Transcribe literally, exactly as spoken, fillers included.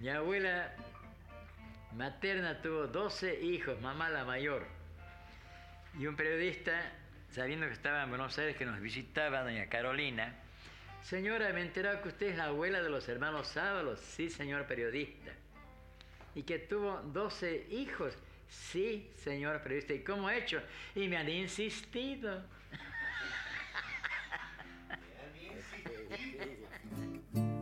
Mi abuela materna tuvo doce hijos, mamá la mayor. Y un periodista, sabiendo que estaba en Buenos Aires, que nos visitaba, doña Carolina: señora, me he enterado que usted es la abuela de los hermanos Ábalos. Sí, señor periodista. Y que tuvo doce hijos. Sí, señor periodista. ¿Y cómo ha hecho? Y me han insistido.